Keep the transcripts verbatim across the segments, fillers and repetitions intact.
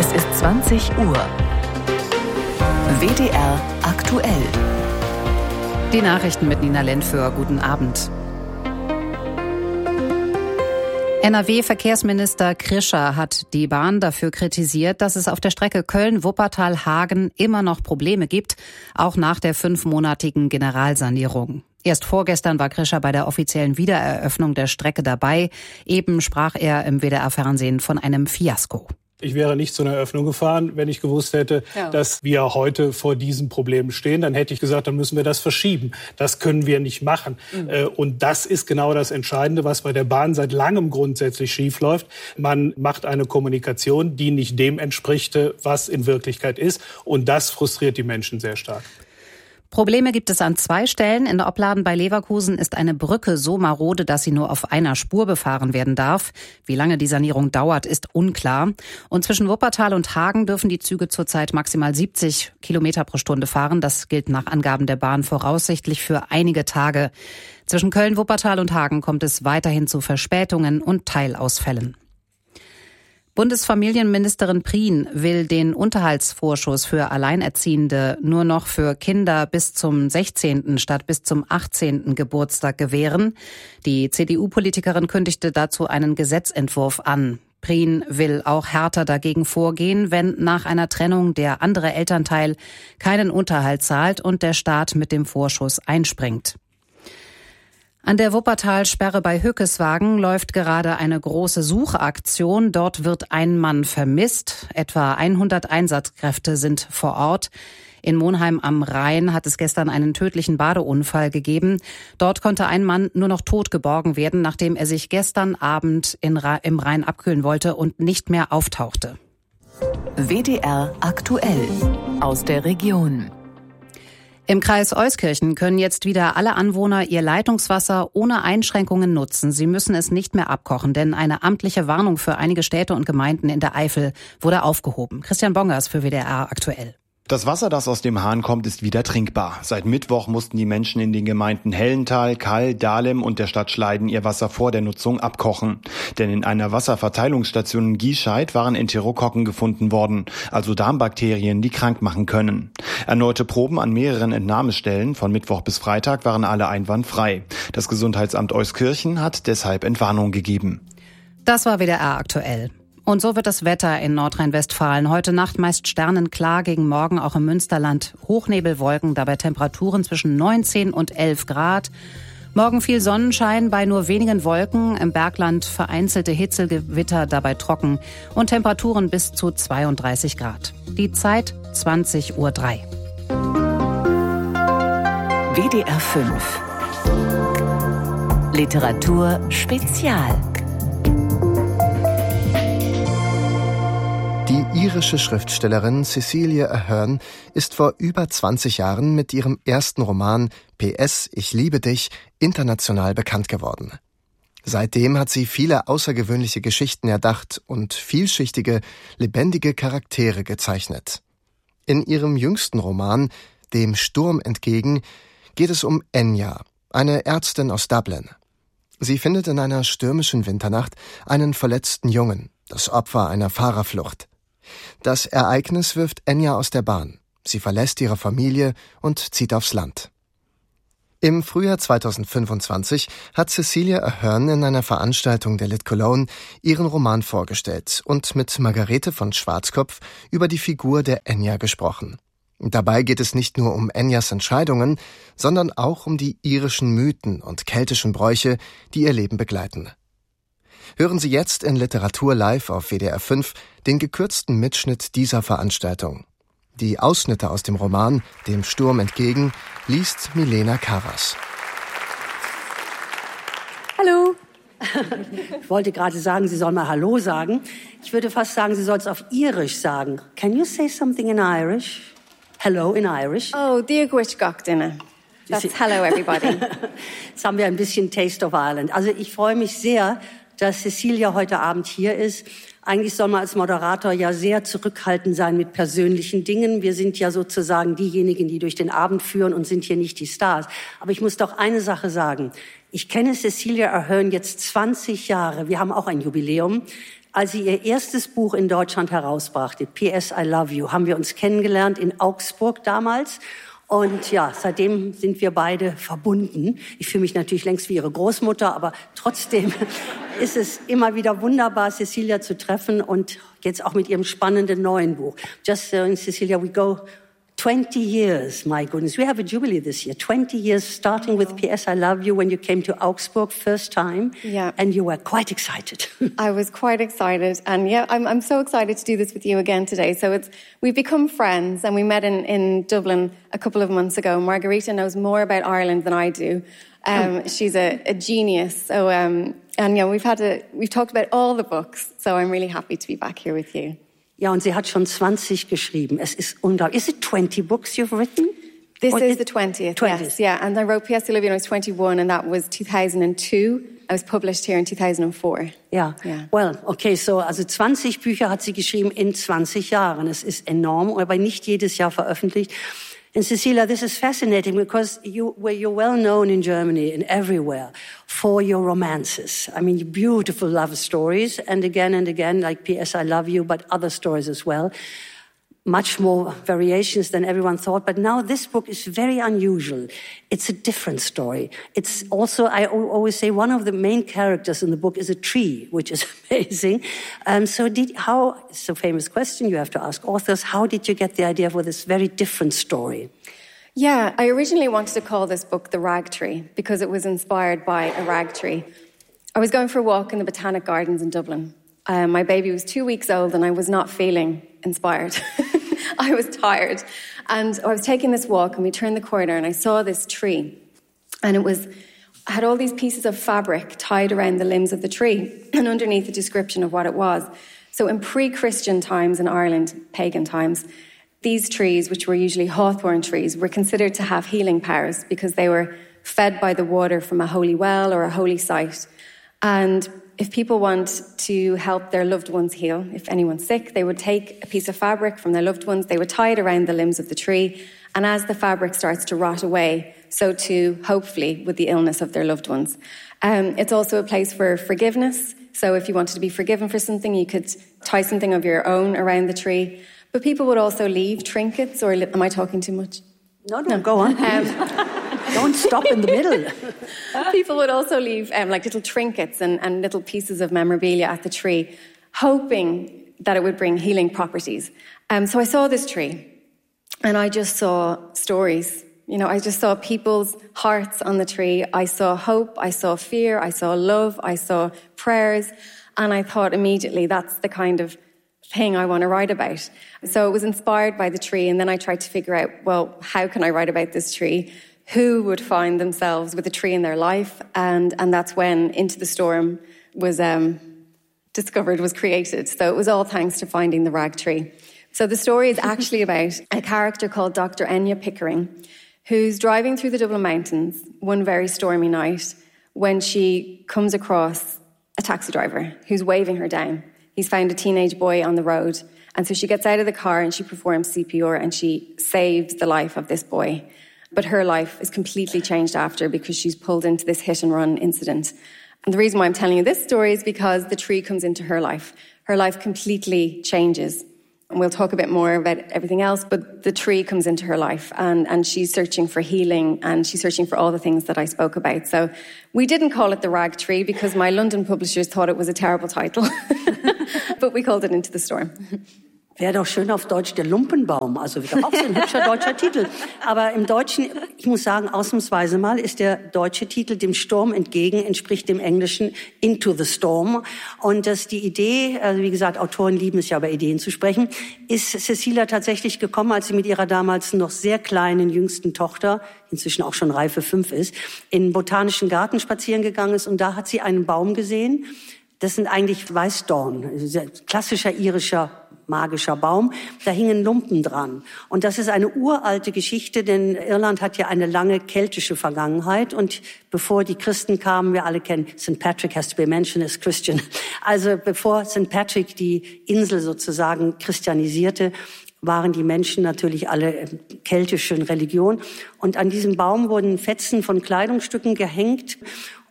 Es ist zwanzig Uhr. W D R aktuell. Die Nachrichten mit Nina Lentföhr. Guten Abend. N R W-Verkehrsminister Krischer hat die Bahn dafür kritisiert, dass es auf der Strecke Köln-Wuppertal-Hagen immer noch Probleme gibt, auch nach der fünfmonatigen Generalsanierung. Erst vorgestern war Krischer bei der offiziellen Wiedereröffnung der Strecke dabei. Eben sprach er im W D R-Fernsehen von einem Fiasko. Ich wäre nicht zu einer Eröffnung gefahren, wenn ich gewusst hätte, ja. dass wir heute vor diesen Problemen stehen. Dann hätte ich gesagt, dann müssen wir das verschieben. Das können wir nicht machen. Mhm. Und das ist genau das Entscheidende, was bei der Bahn seit langem grundsätzlich schiefläuft. Man macht eine Kommunikation, die nicht dem entspricht, was in Wirklichkeit ist. Und das frustriert die Menschen sehr stark. Probleme gibt es an zwei Stellen. In der Opladen bei Leverkusen ist eine Brücke so marode, dass sie nur auf einer Spur befahren werden darf. Wie lange die Sanierung dauert, ist unklar. Und zwischen Wuppertal und Hagen dürfen die Züge zurzeit maximal siebzig Kilometer pro Stunde fahren. Das gilt nach Angaben der Bahn voraussichtlich für einige Tage. Zwischen Köln, Wuppertal und Hagen kommt es weiterhin zu Verspätungen und Teilausfällen. Bundesfamilienministerin Prien will den Unterhaltsvorschuss für Alleinerziehende nur noch für Kinder bis zum sechzehnten statt bis zum achtzehnten Geburtstag gewähren. Die C D U-Politikerin kündigte dazu einen Gesetzentwurf an. Prien will auch härter dagegen vorgehen, wenn nach einer Trennung der andere Elternteil keinen Unterhalt zahlt und der Staat mit dem Vorschuss einspringt. An der Wuppertalsperre bei Hückeswagen läuft gerade eine große Suchaktion. Dort wird ein Mann vermisst. Etwa hundert Einsatzkräfte sind vor Ort. In Monheim am Rhein hat es gestern einen tödlichen Badeunfall gegeben. Dort konnte ein Mann nur noch tot geborgen werden, nachdem er sich gestern Abend in Ra- im Rhein abkühlen wollte und nicht mehr auftauchte. W D R aktuell aus der Region. Im Kreis Euskirchen können jetzt wieder alle Anwohner ihr Leitungswasser ohne Einschränkungen nutzen. Sie müssen es nicht mehr abkochen, denn eine amtliche Warnung für einige Städte und Gemeinden in der Eifel wurde aufgehoben. Christian Bongers für W D R aktuell. Das Wasser, das aus dem Hahn kommt, ist wieder trinkbar. Seit Mittwoch mussten die Menschen in den Gemeinden Hellental, Kall, Dahlem und der Stadt Schleiden ihr Wasser vor der Nutzung abkochen. Denn in einer Wasserverteilungsstation in Giescheid waren Enterokokken gefunden worden, also Darmbakterien, die krank machen können. Erneute Proben an mehreren Entnahmestellen von Mittwoch bis Freitag waren alle einwandfrei. Das Gesundheitsamt Euskirchen hat deshalb Entwarnung gegeben. Das war W D R aktuell. Und so wird das Wetter in Nordrhein-Westfalen. Heute Nacht meist sternenklar, gegen Morgen auch im Münsterland Hochnebelwolken, dabei Temperaturen zwischen neunzehn und elf Grad. Morgen viel Sonnenschein bei nur wenigen Wolken, im Bergland vereinzelte Hitzegewitter, dabei trocken und Temperaturen bis zu zweiunddreißig Grad. Die Zeit zwanzig Uhr drei. W D R fünf Literatur Spezial. Die irische Schriftstellerin Cecelia Ahern ist vor über zwanzig Jahren mit ihrem ersten Roman P S, ich liebe dich international bekannt geworden. Seitdem hat sie viele außergewöhnliche Geschichten erdacht und vielschichtige, lebendige Charaktere gezeichnet. In ihrem jüngsten Roman, Dem Sturm entgegen, geht es um Enya, eine Ärztin aus Dublin. Sie findet in einer stürmischen Winternacht einen verletzten Jungen, das Opfer einer Fahrerflucht. Das Ereignis wirft Enya aus der Bahn. Sie verlässt ihre Familie und zieht aufs Land. Im Frühjahr zweitausendfünfundzwanzig hat Cecelia Ahern in einer Veranstaltung der Lit Cologne ihren Roman vorgestellt und mit Margarete von Schwarzkopf über die Figur der Enya gesprochen. Dabei geht es nicht nur um Enyas Entscheidungen, sondern auch um die irischen Mythen und keltischen Bräuche, die ihr Leben begleiten. Hören Sie jetzt in Literatur live auf W D R fünf den gekürzten Mitschnitt dieser Veranstaltung. Die Ausschnitte aus dem Roman Dem Sturm entgegen liest Milena Karas. Hallo. Ich wollte gerade sagen, Sie soll mal Hallo sagen. Ich würde fast sagen, Sie soll es auf Irisch sagen. Can you say something in Irish? Hello in Irish. Oh, dear gwitch gachtinne. That's hello everybody. Jetzt haben wir ein bisschen Taste of Ireland. Also ich freue mich sehr, dass Cecelia heute Abend hier ist. Eigentlich soll man als Moderator ja sehr zurückhaltend sein mit persönlichen Dingen. Wir sind ja sozusagen diejenigen, die durch den Abend führen und sind hier nicht die Stars. Aber ich muss doch eine Sache sagen. Ich kenne Cecelia Ahern jetzt zwanzig Jahre. Wir haben auch ein Jubiläum. Als sie ihr erstes Buch in Deutschland herausbrachte, P S I Love You, haben wir uns kennengelernt in Augsburg damals. Und ja, seitdem sind wir beide verbunden. Ich fühle mich natürlich längst wie ihre Großmutter, aber trotzdem ist es immer wieder wunderbar, Cecilia zu treffen und jetzt auch mit ihrem spannenden neuen Buch. Just so, uh, Cecilia, we go twenty years, my goodness. We have a jubilee this year. twenty years, starting with P S I Love You when you came to Augsburg first time. Yeah. And you were quite excited. I was quite excited. And yeah, I'm, I'm so excited to do this with you again today. So it's, we've become friends and we met in, in Dublin a couple of months ago. Margarita knows more about Ireland than I do. Um, oh. She's a, a genius. So, um, and yeah, we've had a, we've talked about all the books. So I'm really happy to be back here with you. Ja, und sie hat schon zwanzig geschrieben. Es ist unglaublich. Is it twenty books you've written? This Or is the twentieth, twentieth. Yes. Yeah, and I wrote P S I Love You when I was twenty-one, and that was two thousand two. I was published here in two thousand four. Ja, yeah. Well, okay, so, also zwanzig Bücher hat sie geschrieben in zwanzig Jahren. Es ist enorm, aber nicht jedes Jahr veröffentlicht. And Cecilia, this is fascinating because you, well, you're well known in Germany and everywhere for your romances. I mean, beautiful love stories, and again and again, like P S I Love You, but other stories as well. Much more variations than everyone thought. But now this book is very unusual. It's a different story. It's also, I always say, one of the main characters in the book is a tree, which is amazing. Um, so did, how, it's a famous question you have to ask authors, how did you get the idea for this very different story? Yeah, I originally wanted to call this book The Rag Tree because it was inspired by a rag tree. I was going for a walk in the Botanic Gardens in Dublin. Um, my baby was two weeks old and I was not feeling inspired. I was tired. And I was taking this walk and we turned the corner and I saw this tree. And it was, I had all these pieces of fabric tied around the limbs of the tree and underneath a description of what it was. So in pre-Christian times in Ireland, pagan times, these trees, which were usually hawthorn trees, were considered to have healing powers because they were fed by the water from a holy well or a holy site. And if people want to help their loved ones heal, if anyone's sick, they would take a piece of fabric from their loved ones, they would tie it around the limbs of the tree, and as the fabric starts to rot away, so too, hopefully, with the illness of their loved ones. Um, it's also a place for forgiveness, so if you wanted to be forgiven for something, you could tie something of your own around the tree. But people would also leave trinkets, or am I talking too much? No, no, go on. Um, Don't stop in the middle. People would also leave um, like little trinkets and, and little pieces of memorabilia at the tree, hoping that it would bring healing properties. Um, so I saw this tree and I just saw stories. You know, I just saw people's hearts on the tree. I saw hope, I saw fear, I saw love, I saw prayers. And I thought immediately that's the kind of thing I want to write about. So it was inspired by the tree. And then I tried to figure out, well, how can I write about this tree? Who would find themselves with a tree in their life? And and that's when Into the Storm was um, discovered, was created. So it was all thanks to finding the rag tree. So the story is actually about a character called Doctor Enya Pickering, who's driving through the Dublin Mountains one very stormy night when she comes across a taxi driver who's waving her down. He's found a teenage boy on the road. And so she gets out of the car and she performs C P R and she saves the life of this boy. But her life is completely changed after because she's pulled into this hit-and-run incident. And the reason why I'm telling you this story is because the tree comes into her life. Her life completely changes. And we'll talk a bit more about everything else, but the tree comes into her life and, and she's searching for healing and she's searching for all the things that I spoke about. So we didn't call it The Rag Tree because my London publishers thought it was a terrible title. But we called it Into the Storm. Wäre doch schön auf Deutsch der Lumpenbaum, also auch so ein hübscher deutscher Titel. Aber im Deutschen, ich muss sagen, ausnahmsweise mal ist der deutsche Titel dem Sturm entgegen, entspricht dem englischen Into the Storm. Und dass die Idee, also wie gesagt, Autoren lieben es ja, über Ideen zu sprechen, ist Cecilia tatsächlich gekommen, als sie mit ihrer damals noch sehr kleinen jüngsten Tochter, inzwischen auch schon reife fünf ist, in den Botanischen Garten spazieren gegangen ist und da hat sie einen Baum gesehen. Das sind eigentlich Weißdorn, klassischer irischer magischer Baum. Da hingen Lumpen dran. Und das ist eine uralte Geschichte, denn Irland hat ja eine lange keltische Vergangenheit. Und bevor die Christen kamen, wir alle kennen, Sankt Patrick has to be mentioned as Christian. Also bevor Sankt Patrick die Insel sozusagen christianisierte, waren die Menschen natürlich alle keltischen Religion. Und an diesem Baum wurden Fetzen von Kleidungsstücken gehängt.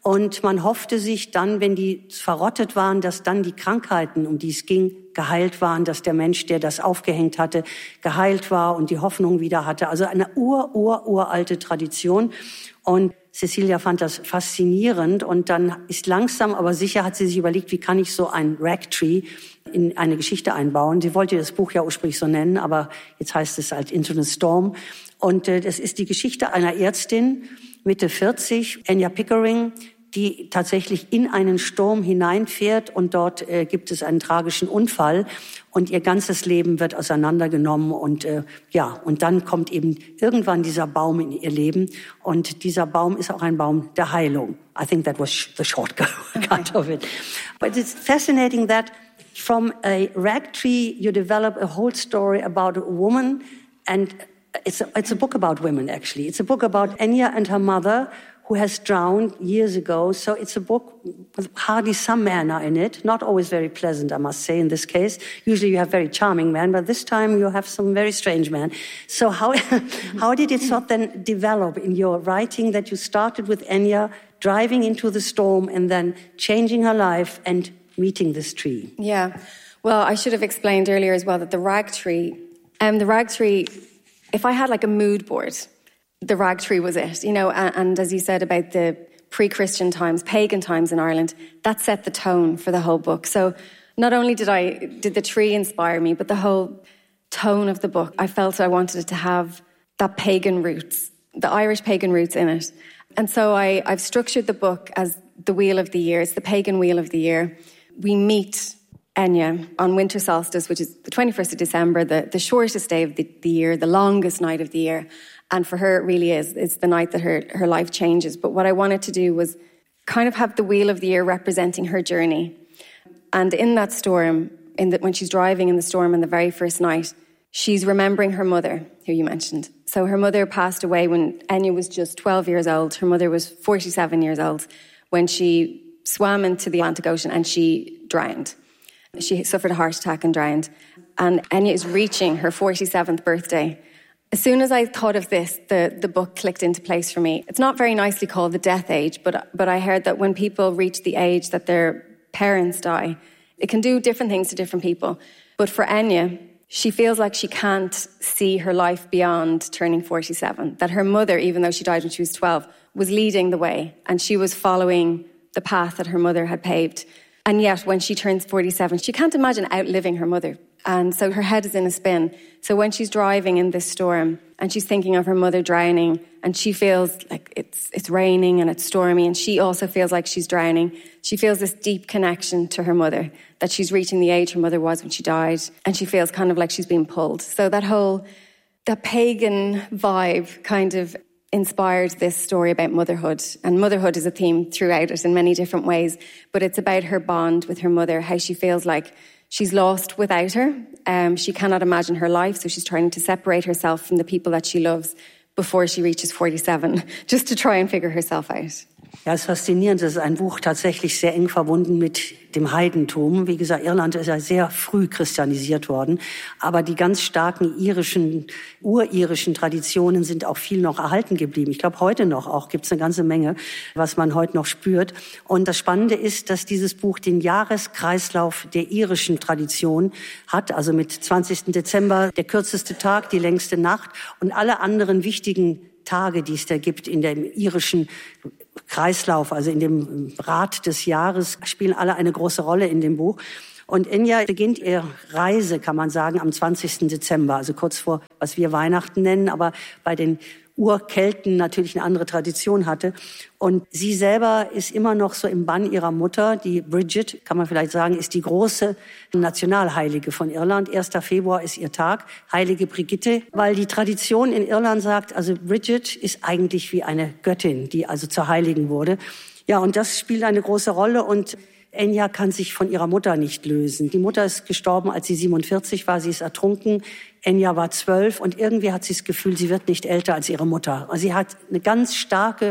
Und man hoffte sich dann, wenn die verrottet waren, dass dann die Krankheiten, um die es ging, geheilt waren, dass der Mensch, der das aufgehängt hatte, geheilt war und die Hoffnung wieder hatte. Also eine ur, ur, uralte Tradition. Und Cecilia fand das faszinierend und dann ist langsam, aber sicher hat sie sich überlegt, wie kann ich so ein Ragtree in eine Geschichte einbauen. Sie wollte das Buch ja ursprünglich so nennen, aber jetzt heißt es halt Into the Storm. Und äh, das ist die Geschichte einer Ärztin, Mitte vierzig, Anya Pickering, die tatsächlich in einen Sturm hineinfährt und dort äh, gibt es einen tragischen Unfall und ihr ganzes Leben wird auseinandergenommen und äh, ja, und dann kommt eben irgendwann dieser Baum in ihr Leben und dieser Baum ist auch ein Baum der Heilung. I think that was the short cut of it. But it's fascinating that from a rag tree you develop a whole story about a woman and it's a, it's a book about women actually. It's a book about Anya and her mother who has drowned years ago. So it's a book with hardly some men are in it. Not always very pleasant, I must say, in this case. Usually you have very charming men, but this time you have some very strange men. So how how did it sort then develop in your writing that you started with Anya driving into the storm and then changing her life and meeting this tree? Yeah. Well, I should have explained earlier as well that the rag tree, um, the rag tree, if I had like a mood board, the rag tree was it, you know, and, and as you said about the pre-Christian times, pagan times in Ireland, that set the tone for the whole book. So not only did I did the tree inspire me, but the whole tone of the book, I felt I wanted it to have that pagan roots, the Irish pagan roots in it. And so I, I've structured the book as the wheel of the year. It's the pagan wheel of the year. We meet Enya on winter solstice, which is the twenty-first of December, the, the shortest day of the, the year, the longest night of the year. And for her, it really is. It's the night that her, her life changes. But what I wanted to do was kind of have the wheel of the year representing her journey. And in that storm, in the, when she's driving in the storm on the very first night, she's remembering her mother, who you mentioned. So her mother passed away when Enya was just twelve years old. Her mother was forty-seven years old when she swam into the Atlantic Ocean and she drowned. She suffered a heart attack and drowned. And Enya is reaching her forty-seventh birthday. As soon as I thought of this, the, the book clicked into place for me. It's not very nicely called the death age, but but I heard that when people reach the age that their parents die, it can do different things to different people. But for Enya, she feels like she can't see her life beyond turning forty-seven. That her mother, even though she died when she was twelve, was leading the way and she was following the path that her mother had paved. And yet, when she turns forty-seven, she can't imagine outliving her mother. And so her head is in a spin. So when she's driving in this storm and she's thinking of her mother drowning and she feels like it's it's raining and it's stormy and she also feels like she's drowning, she feels this deep connection to her mother, that she's reaching the age her mother was when she died, and she feels kind of like she's being pulled. So that whole, that pagan vibe kind of inspired this story about motherhood. And motherhood is a theme throughout it in many different ways, but it's about her bond with her mother, how she feels like she's lost without her. Um, she cannot imagine her life, so she's trying to separate herself from the people that she loves before she reaches forty-seven, just to try and figure herself out. Ja, es ist faszinierend. Das ist ein Buch tatsächlich sehr eng verbunden mit dem Heidentum. Wie gesagt, Irland ist ja sehr früh christianisiert worden. Aber die ganz starken irischen, uririschen Traditionen sind auch viel noch erhalten geblieben. Ich glaube, heute noch auch gibt es eine ganze Menge, was man heute noch spürt. Und das Spannende ist, dass dieses Buch den Jahreskreislauf der irischen Tradition hat. Also mit zwanzigsten Dezember der kürzeste Tag, die längste Nacht und alle anderen wichtigen Tage, die es da gibt in dem irischen Kreislauf, also in dem Rad des Jahres, spielen alle eine große Rolle in dem Buch. Und Enya beginnt ihre Reise, kann man sagen, am zwanzigsten Dezember, also kurz vor, was wir Weihnachten nennen, aber bei den Urkelten natürlich eine andere Tradition hatte. Und sie selber ist immer noch so im Bann ihrer Mutter. Die Bridget, kann man vielleicht sagen, ist die große Nationalheilige von Irland. erster Februar ist ihr Tag, Heilige Brigitte, weil die Tradition in Irland sagt, also Bridget ist eigentlich wie eine Göttin, die also zur Heiligen wurde. Ja, und das spielt eine große Rolle und Enya kann sich von ihrer Mutter nicht lösen. Die Mutter ist gestorben, als sie siebenundvierzig war. Sie ist ertrunken. Enya war zwölf und irgendwie hat sie das Gefühl, sie wird nicht älter als ihre Mutter. Also sie hat eine ganz starke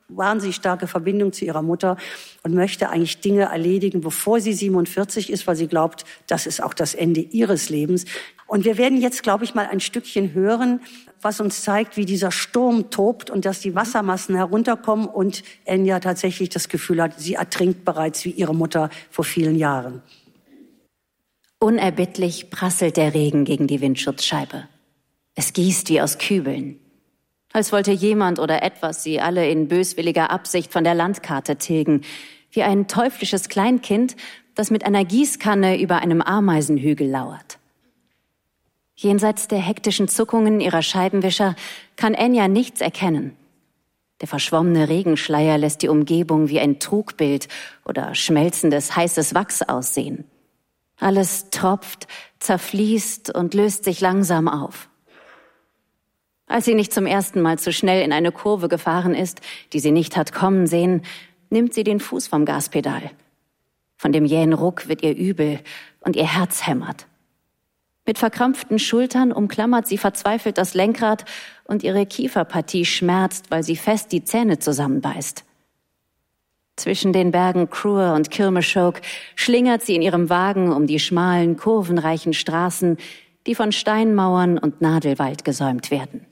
wahnsinnig starke Verbindung zu ihrer Mutter und möchte eigentlich Dinge erledigen, bevor sie siebenundvierzig ist, weil sie glaubt, das ist auch das Ende ihres Lebens. Und wir werden jetzt, glaube ich, mal ein Stückchen hören, was uns zeigt, wie dieser Sturm tobt und dass die Wassermassen herunterkommen und Enya tatsächlich das Gefühl hat, sie ertrinkt bereits wie ihre Mutter vor vielen Jahren. Unerbittlich prasselt der Regen gegen die Windschutzscheibe. Es gießt wie aus Kübeln. Als wollte jemand oder etwas sie alle in böswilliger Absicht von der Landkarte tilgen, wie ein teuflisches Kleinkind, das mit einer Gießkanne über einem Ameisenhügel lauert. Jenseits der hektischen Zuckungen ihrer Scheibenwischer kann Enya nichts erkennen. Der verschwommene Regenschleier lässt die Umgebung wie ein Trugbild oder schmelzendes, heißes Wachs aussehen. Alles tropft, zerfließt und löst sich langsam auf. Als sie nicht zum ersten Mal zu schnell in eine Kurve gefahren ist, die sie nicht hat kommen sehen, nimmt sie den Fuß vom Gaspedal. Von dem jähen Ruck wird ihr übel und ihr Herz hämmert. Mit verkrampften Schultern umklammert sie verzweifelt das Lenkrad und ihre Kieferpartie schmerzt, weil sie fest die Zähne zusammenbeißt. Zwischen den Bergen Cruer und Kilmashogue schlingert sie in ihrem Wagen um die schmalen, kurvenreichen Straßen, die von Steinmauern und Nadelwald gesäumt werden.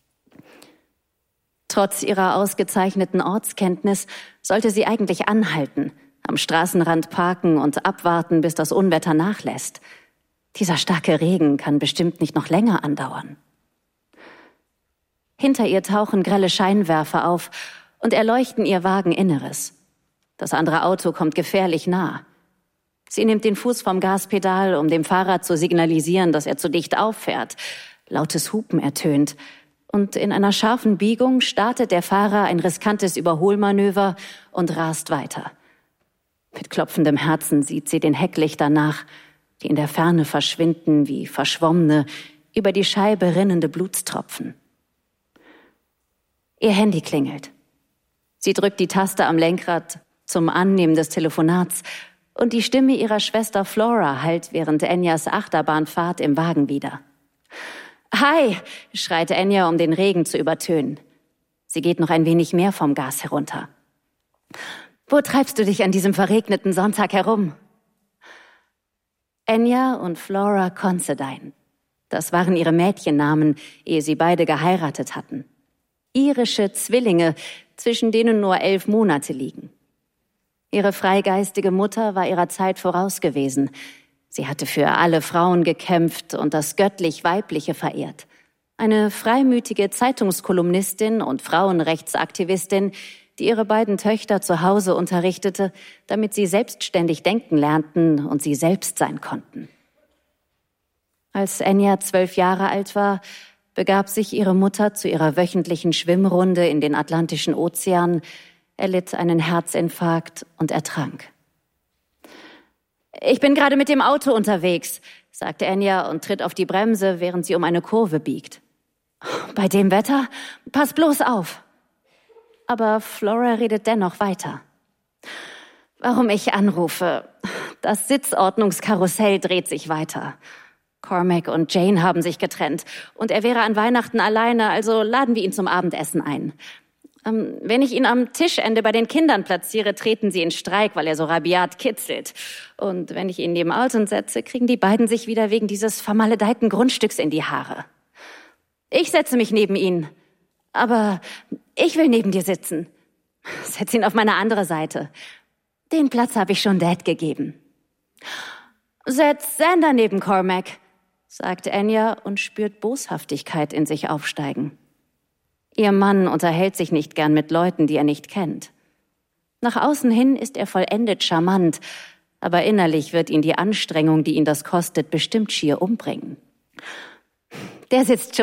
Trotz ihrer ausgezeichneten Ortskenntnis sollte sie eigentlich anhalten, am Straßenrand parken und abwarten, bis das Unwetter nachlässt. Dieser starke Regen kann bestimmt nicht noch länger andauern. Hinter ihr tauchen grelle Scheinwerfer auf und erleuchten ihr Wageninneres. Das andere Auto kommt gefährlich nah. Sie nimmt den Fuß vom Gaspedal, um dem Fahrer zu signalisieren, dass er zu dicht auffährt. Lautes Hupen ertönt. Und in einer scharfen Biegung startet der Fahrer ein riskantes Überholmanöver und rast weiter. Mit klopfendem Herzen sieht sie den Hecklichtern nach, die in der Ferne verschwinden wie verschwommene, über die Scheibe rinnende Blutstropfen. Ihr Handy klingelt. Sie drückt die Taste am Lenkrad zum Annehmen des Telefonats und die Stimme ihrer Schwester Flora hallt während Enyas Achterbahnfahrt im Wagen wieder. »Hi«, schreit Enya, um den Regen zu übertönen. Sie geht noch ein wenig mehr vom Gas herunter. »Wo treibst du dich an diesem verregneten Sonntag herum?« Enya und Flora Considine. Das waren ihre Mädchennamen, ehe sie beide geheiratet hatten. Irische Zwillinge, zwischen denen nur elf Monate liegen. Ihre freigeistige Mutter war ihrer Zeit voraus gewesen. Sie hatte für alle Frauen gekämpft und das göttlich-weibliche verehrt. Eine freimütige Zeitungskolumnistin und Frauenrechtsaktivistin, die ihre beiden Töchter zu Hause unterrichtete, damit sie selbstständig denken lernten und sie selbst sein konnten. Als Enya zwölf Jahre alt war, begab sich ihre Mutter zu ihrer wöchentlichen Schwimmrunde in den Atlantischen Ozean, erlitt einen Herzinfarkt und ertrank. »Ich bin gerade mit dem Auto unterwegs«, sagte Enya und tritt auf die Bremse, während sie um eine Kurve biegt. »Bei dem Wetter? Pass bloß auf!« Aber Flora redet dennoch weiter. »Warum ich anrufe? Das Sitzordnungskarussell dreht sich weiter. Cormac und Jane haben sich getrennt und er wäre an Weihnachten alleine, also laden wir ihn zum Abendessen ein. Ähm, wenn ich ihn am Tischende bei den Kindern platziere, treten sie in Streik, weil er so rabiat kitzelt. Und wenn ich ihn neben Alton setze, kriegen die beiden sich wieder wegen dieses vermaledeiten Grundstücks in die Haare. Ich setze mich neben ihn, aber ich will neben dir sitzen. Setz ihn auf meine andere Seite. Den Platz habe ich schon Dad gegeben. Setz Xander neben Cormac, sagt Enya und spürt Boshaftigkeit in sich aufsteigen. Ihr Mann unterhält sich nicht gern mit Leuten, die er nicht kennt. Nach außen hin ist er vollendet charmant, aber innerlich wird ihn die Anstrengung, die ihn das kostet, bestimmt schier umbringen. Der sitzt schon